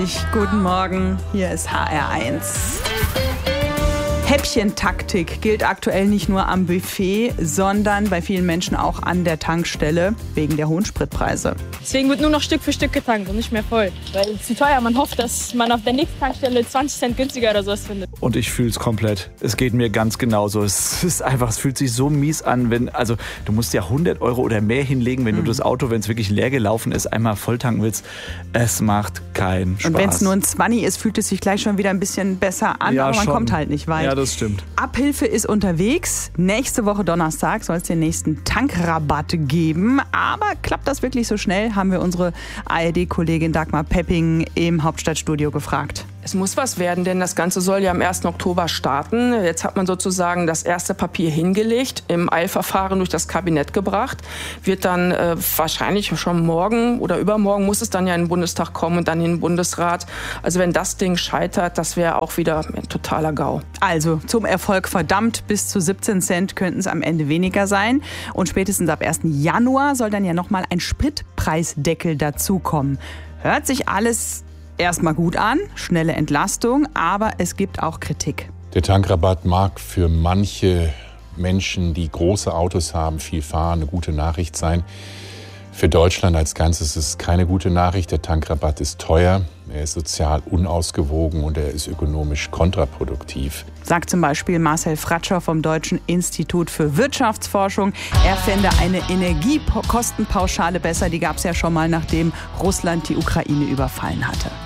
Guten Morgen, hier ist HR1. Häppchentaktik gilt aktuell nicht nur am Buffet, sondern bei vielen Menschen auch an der Tankstelle wegen der hohen Spritpreise. Deswegen wird nur noch Stück für Stück getankt und nicht mehr voll. Weil es ist zu teuer. Man hofft, dass man auf der nächsten Tankstelle 20 Cent günstiger oder sowas findet. Und ich fühle es komplett. Es geht mir ganz genauso. Es fühlt sich so mies an, du musst ja 100 Euro oder mehr hinlegen, wenn du das Auto, wenn es wirklich leer gelaufen ist, einmal voll tanken willst. Es macht keinen Spaß. Und wenn es nur ein 20 ist, fühlt es sich gleich schon wieder ein bisschen besser an, ja, aber man schon. kommt halt nicht weit. Ja, das stimmt. Abhilfe ist unterwegs. Nächste Woche Donnerstag soll es den nächsten Tankrabatt geben. Aber klappt das wirklich so schnell, haben wir unsere ARD-Kollegin Dagmar Pepping im Hauptstadtstudio gefragt. Es muss was werden, denn das Ganze soll ja am 1. Oktober starten. Jetzt hat man sozusagen das erste Papier hingelegt, im Eilverfahren durch das Kabinett gebracht. Wird dann wahrscheinlich schon morgen oder übermorgen muss es dann ja in den Bundestag kommen und dann in den Bundesrat. Also wenn das Ding scheitert, das wäre auch wieder ein totaler GAU. Also zum Erfolg verdammt, bis zu 17 Cent könnten es am Ende weniger sein. Und spätestens ab 1. Januar soll dann ja nochmal ein Spritpreisdeckel dazukommen. Hört sich alles erstmal gut an, schnelle Entlastung, aber es gibt auch Kritik. Der Tankrabatt mag für manche Menschen, die große Autos haben, viel fahren, eine gute Nachricht sein. Für Deutschland als Ganzes ist es keine gute Nachricht. Der Tankrabatt ist teuer, er ist sozial unausgewogen und er ist ökonomisch kontraproduktiv. Sagt zum Beispiel Marcel Fratscher vom Deutschen Institut für Wirtschaftsforschung. Er fände eine Energiekostenpauschale besser. Die gab es ja schon mal, nachdem Russland die Ukraine überfallen hatte.